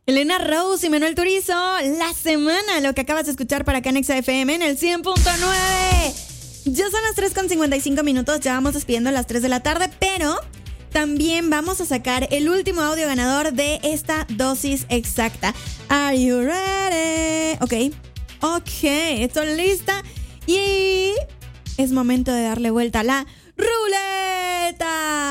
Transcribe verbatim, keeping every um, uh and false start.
Elena Rose y Manuel Turizo, La Semana, lo que acabas de escuchar para acá en Exa F M en el cien punto nueve. Ya son las tres con cincuenta y cinco minutos, ya vamos despidiendo a las tres de la tarde, pero también vamos a sacar el último audio ganador de esta dosis exacta. Are you ready? Ok, ok, estoy lista y es momento de darle vuelta a la ruleta.